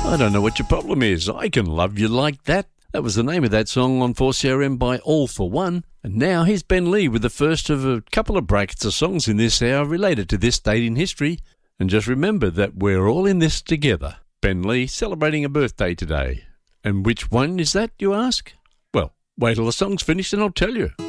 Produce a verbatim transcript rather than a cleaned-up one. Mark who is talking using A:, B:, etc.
A: I don't know what your problem is. I can love you like that. That was the name of that song on four C R M by All For One. And now here's Ben Lee with the first of a couple of brackets of songs in this hour related to this date in history. And just remember that we're all in this together. Ben Lee celebrating a birthday today. And which one is that, you ask? Well, wait till the song's finished and I'll tell you.